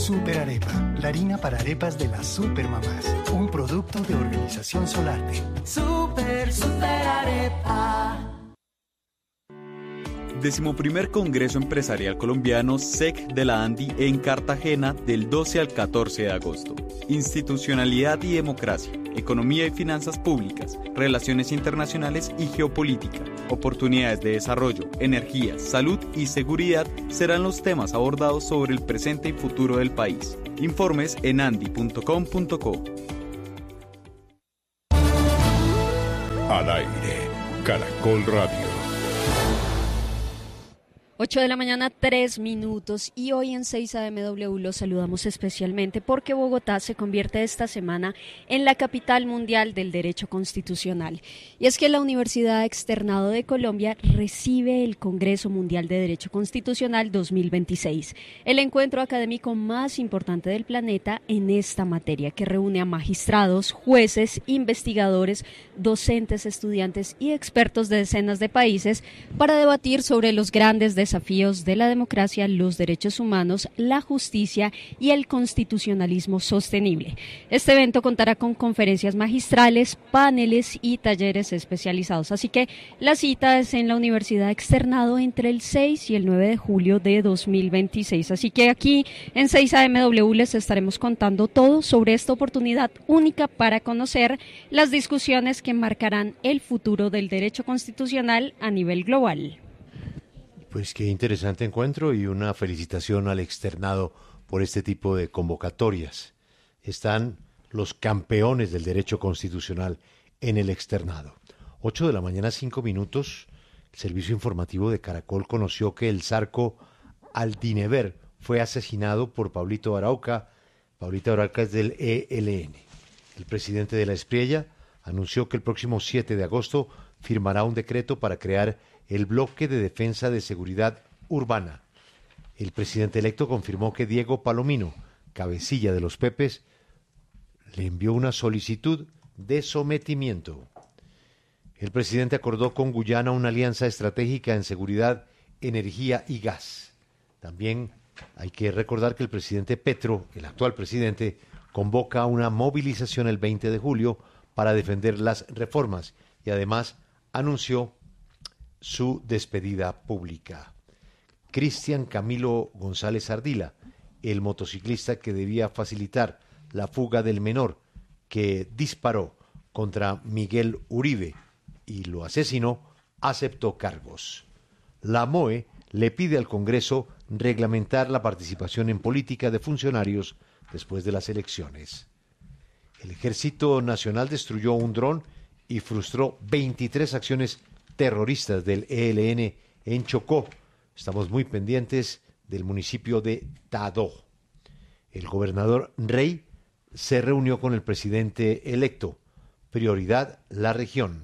Super Arepa, la harina para arepas de las supermamás. Un producto de Organización Solarte. Super Arepa. 11º Congreso Empresarial Colombiano SEC de la ANDI en Cartagena del 12 al 14 de agosto. Institucionalidad y democracia, economía y finanzas públicas, relaciones internacionales y geopolítica, oportunidades de desarrollo, energía, salud y seguridad serán los temas abordados sobre el presente y futuro del país. Informes en andi.com.co. Al aire, Caracol Radio. 8 de la mañana, 3 minutos, y hoy en 6 AMW los saludamos especialmente porque Bogotá se convierte esta semana en la capital mundial del derecho constitucional. Y es que la Universidad Externado de Colombia recibe el Congreso Mundial de Derecho Constitucional 2026, el encuentro académico más importante del planeta en esta materia, que reúne a magistrados, jueces, investigadores, docentes, estudiantes y expertos de decenas de países para debatir sobre los grandes desafíos de la democracia, los derechos humanos, la justicia y el constitucionalismo sostenible. Este evento contará con conferencias magistrales, paneles y talleres especializados. Así que la cita es en la Universidad Externado entre el 6 y el 9 de julio de 2026. Así que aquí en 6 AMW les estaremos contando todo sobre esta oportunidad única para conocer las discusiones que marcarán el futuro del derecho constitucional a nivel global. Pues qué interesante encuentro y una felicitación al Externado por este tipo de convocatorias. Están los campeones del derecho constitucional en el Externado. 8 de la mañana, 5 minutos. El servicio informativo de Caracol conoció que el zarco Aldinever fue asesinado por Pablito Arauca. Pablito Arauca es del ELN. El presidente de la Espriella anunció que el próximo 7 de agosto firmará un decreto para crear el bloque de defensa de seguridad urbana. El presidente electo confirmó que Diego Palomino, cabecilla de los Pepes, le envió una solicitud de sometimiento. El presidente acordó con Guyana una alianza estratégica en seguridad, energía y gas. También hay que recordar que el presidente Petro, el actual presidente, convoca una movilización el 20 de julio para defender las reformas y además anunció su despedida pública. Cristian Camilo González Ardila, el motociclista que debía facilitar la fuga del menor que disparó contra Miguel Uribe y lo asesinó, aceptó cargos. La MOE le pide al Congreso reglamentar la participación en política de funcionarios después de las elecciones. El Ejército Nacional destruyó un dron y frustró 23 acciones terroristas del ELN en Chocó. Estamos muy pendientes del municipio de Tadó. El gobernador Rey se reunió con el presidente electo. Prioridad, la región.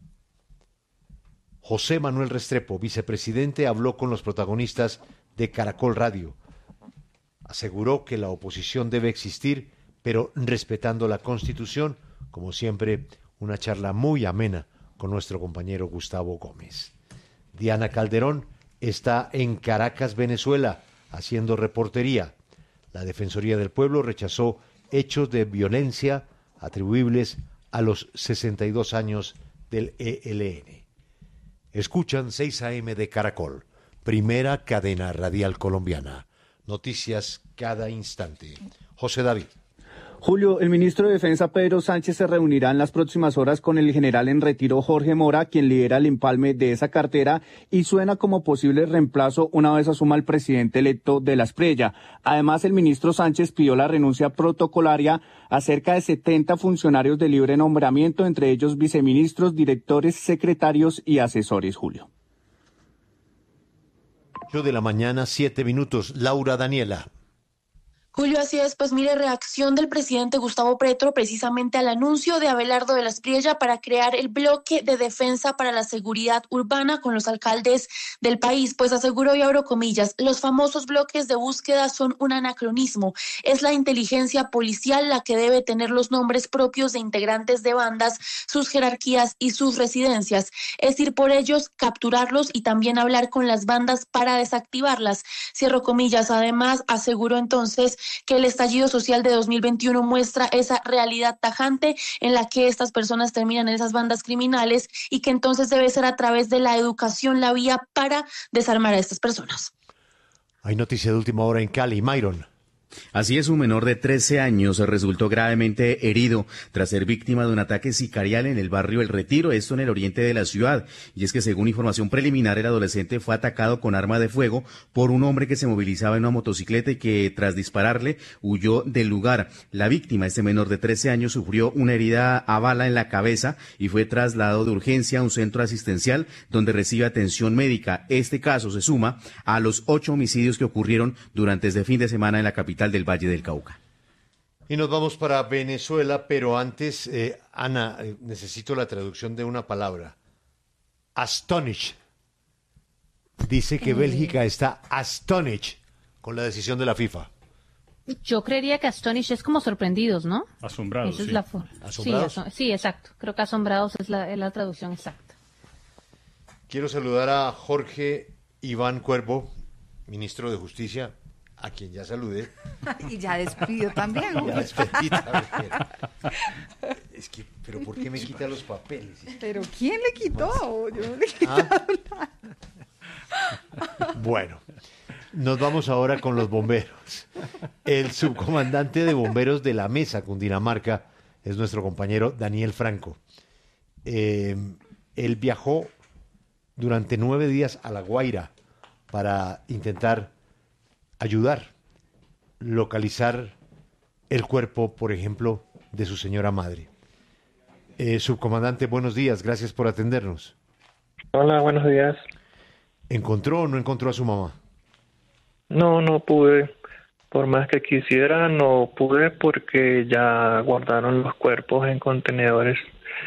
José Manuel Restrepo, vicepresidente, habló con los protagonistas de Caracol Radio. Aseguró que la oposición debe existir, pero respetando la Constitución. Como siempre, una charla muy amena con nuestro compañero Gustavo Gómez. Diana Calderón está en Caracas, Venezuela, haciendo reportería. La Defensoría del Pueblo rechazó hechos de violencia atribuibles a los 62 años del ELN. Escuchan 6 AM de Caracol, primera cadena radial colombiana. Noticias cada instante. José David. Julio, el ministro de Defensa Pedro Sánchez se reunirá en las próximas horas con el general en retiro Jorge Mora, quien lidera el empalme de esa cartera y suena como posible reemplazo una vez asuma el presidente electo de la Espriella. Además, el ministro Sánchez pidió la renuncia protocolaria a cerca de 70 funcionarios de libre nombramiento, entre ellos viceministros, directores, secretarios y asesores, Julio. 8 de la mañana, 7 minutos. Laura Daniela. Julio, así es, pues mire, reacción del presidente Gustavo Petro precisamente al anuncio de Abelardo de la Espriella para crear el bloque de defensa para la seguridad urbana con los alcaldes del país, pues aseguró, y abro comillas, los famosos bloques de búsqueda son un anacronismo, es la inteligencia policial la que debe tener los nombres propios de integrantes de bandas, sus jerarquías y sus residencias, es ir por ellos, capturarlos y también hablar con las bandas para desactivarlas, cierro comillas. Además, aseguró entonces que el estallido social de 2021 muestra esa realidad tajante en la que estas personas terminan en esas bandas criminales y que entonces debe ser a través de la educación la vía para desarmar a estas personas. Hay noticia de última hora en Cali, Myron. Así es, un menor de 13 años resultó gravemente herido tras ser víctima de un ataque sicarial en el barrio El Retiro, esto en el oriente de la ciudad. Y es que según información preliminar, el adolescente fue atacado con arma de fuego por un hombre que se movilizaba en una motocicleta y que tras dispararle huyó del lugar. La víctima, este menor de 13 años, sufrió una herida a bala en la cabeza y fue trasladado de urgencia a un centro asistencial donde recibe atención médica. Este caso se suma a los 8 homicidios que ocurrieron durante este fin de semana en la capital del Valle del Cauca. Y nos vamos para Venezuela, pero antes, Ana, necesito la traducción de una palabra. Astonish. Dice que Bélgica está astonished con la decisión de la FIFA. Yo creería que astonish es como sorprendidos, ¿no? Asombrados, Esa es sí. la forma. ¿Asombrados? Sí, exacto. Creo que asombrados es la traducción exacta. Quiero saludar a Jorge Iván Cuervo, ministro de Justicia, a quien ya saludé. Y ya despidió también. Ya despedí también. Es que, pero ¿por qué me quita los papeles? ¿Pero quién le quitó? Yo no le he quitado nada. Bueno, nos vamos ahora con los bomberos. El subcomandante de bomberos de La Mesa, Cundinamarca, es nuestro compañero Daniel Franco. Él viajó durante 9 días a La Guaira para intentar ayudar, localizar el cuerpo, por ejemplo, de su señora madre. Subcomandante, buenos días, gracias por atendernos. Hola, buenos días. ¿Encontró o no encontró a su mamá? No pude. Por más que quisiera, no pude porque ya guardaron los cuerpos en contenedores.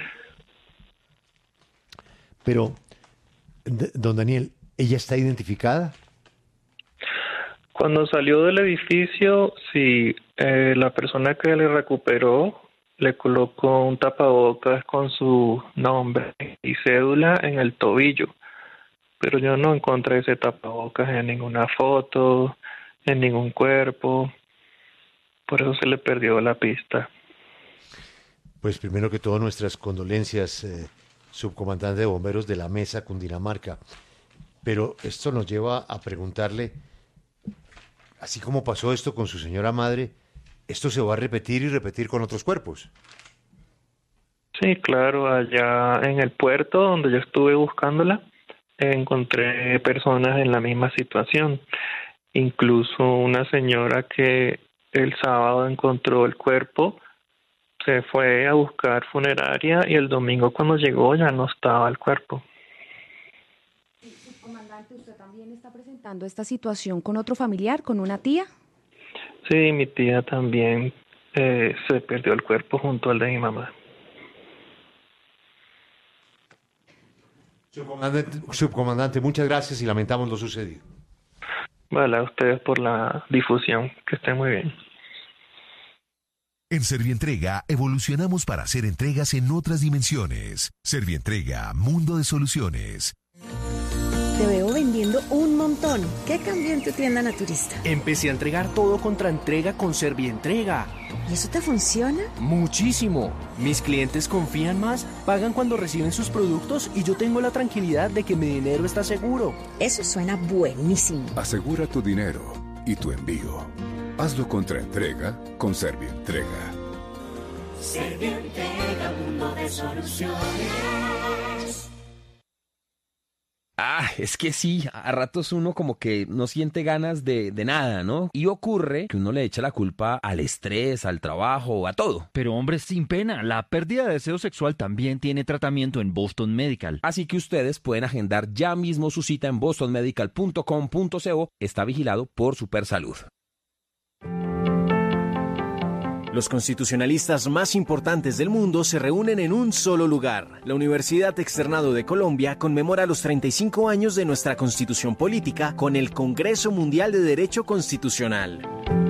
Pero, don Daniel, ¿ella está identificada? Cuando salió del edificio, sí, la persona que le recuperó le colocó un tapabocas con su nombre y cédula en el tobillo, pero yo no encontré ese tapabocas en ninguna foto, en ningún cuerpo, por eso se le perdió la pista. Pues primero que todo nuestras condolencias, subcomandante de bomberos de La Mesa, Cundinamarca, pero esto nos lleva a preguntarle, así como pasó esto con su señora madre, ¿esto se va a repetir y repetir con otros cuerpos? Sí, claro, allá en el puerto donde yo estuve buscándola, encontré personas en la misma situación. Incluso una señora que el sábado encontró el cuerpo, se fue a buscar funeraria y el domingo cuando llegó ya no estaba el cuerpo. Comandante, ¿usted también está presentando esta situación con otro familiar, con una tía? Sí, mi tía también se perdió el cuerpo junto al de mi mamá. Subcomandante, muchas gracias y lamentamos lo sucedido. Vale, a ustedes por la difusión. Que estén muy bien. En Servientrega evolucionamos para hacer entregas en otras dimensiones. Servientrega, mundo de soluciones. Te veo vendiendo un montón. ¿Qué cambió en tu tienda naturista? Empecé a entregar todo contra entrega con Servientrega. ¿Y eso te funciona? Muchísimo. Mis clientes confían más, pagan cuando reciben sus productos y yo tengo la tranquilidad de que mi dinero está seguro. Eso suena buenísimo. Asegura tu dinero y tu envío. Hazlo contra entrega con Servientrega. Servientrega, mundo de soluciones. Es que sí, a ratos uno como que no siente ganas de nada, ¿no? Y ocurre que uno le echa la culpa al estrés, al trabajo, a todo. Pero hombre, sin pena, la pérdida de deseo sexual también tiene tratamiento en Boston Medical. Así que ustedes pueden agendar ya mismo su cita en bostonmedical.com.co. Está vigilado por Supersalud. Los constitucionalistas más importantes del mundo se reúnen en un solo lugar. La Universidad Externado de Colombia conmemora los 35 años de nuestra Constitución Política con el Congreso Mundial de Derecho Constitucional.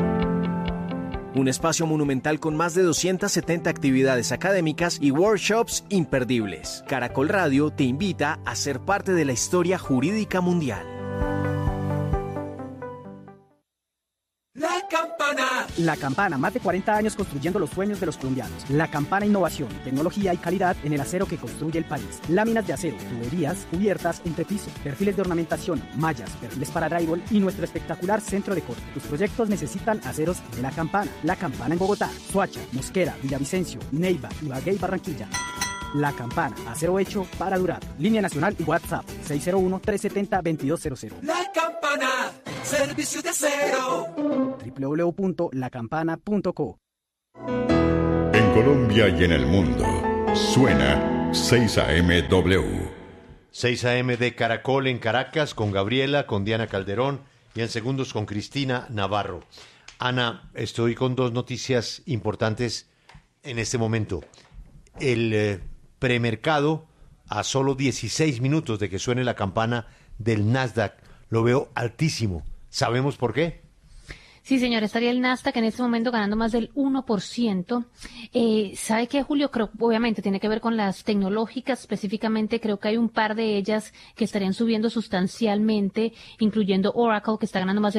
Un espacio monumental con más de 270 actividades académicas y workshops imperdibles. Caracol Radio te invita a ser parte de la historia jurídica mundial. La campana Campana. La Campana, más de 40 años construyendo los sueños de los colombianos. La Campana, innovación, tecnología y calidad en el acero que construye el país. Láminas de acero, tuberías, cubiertas, entrepiso, perfiles de ornamentación, mallas, perfiles para drywall y nuestro espectacular centro de corte. Tus proyectos necesitan aceros de La Campana. La Campana en Bogotá, Soacha, Mosquera, Villavicencio, Neiva, Ibagué y Barranquilla. La Campana, acero hecho para durar. Línea nacional y WhatsApp 601-370-2200. La Campana, servicio de acero. www.lacampana.co. En Colombia y en el mundo, suena 6am-W. 6am de Caracol en Caracas, con Gabriela, con Diana Calderón y en segundos con Cristina Navarro. Ana, estoy con dos noticias importantes en este momento. El premercado, a solo 16 minutos de que suene la campana del Nasdaq, lo veo altísimo. ¿Sabemos por qué? Sí, señor, estaría el Nasdaq en este momento ganando más del 1%. ¿Sabe qué, Julio? Creo, obviamente, tiene que ver con las tecnológicas, específicamente creo que hay un par de ellas que estarían subiendo sustancialmente, incluyendo Oracle, que está ganando más de